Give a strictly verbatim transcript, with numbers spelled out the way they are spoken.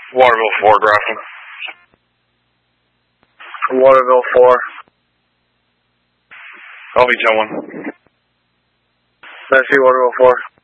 Waterville four, Grafton. Waterville four. L V ten one. Tennessee, Waterville four.